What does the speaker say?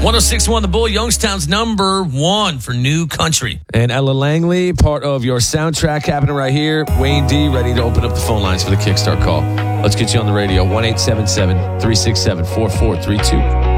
106.1 The Bull, Youngstown's number one for new country. And Ella Langley, part of your soundtrack happening right here. Wayne D, ready to open up the phone lines for the Kickstart call. Let's get you on the radio, 1-877-367-4432.